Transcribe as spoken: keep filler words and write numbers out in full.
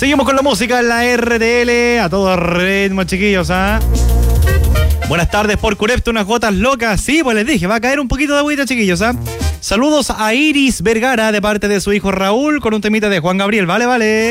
Seguimos con la música en la R T L. A todo ritmo, chiquillos, ¿ah? Buenas tardes por Curepto, unas gotas locas. Sí, pues les dije, va a caer un poquito de agüita, chiquillos, ¿ah? Saludos a Iris Vergara de parte de su hijo Raúl con un temita de Juan Gabriel. Vale, vale.